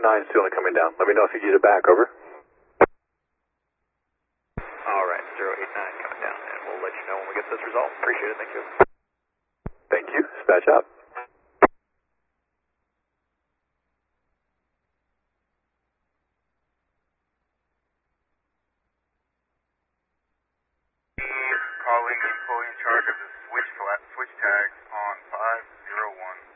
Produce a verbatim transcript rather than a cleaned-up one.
nine still only coming down. Let me know if you get it back, over. Alright, zero eight nine coming down, and we'll let you know when we get this resolved. Appreciate it, thank you. Thank you, dispatch out. Calling the employee in charge of the switch, switch tags on five zero one.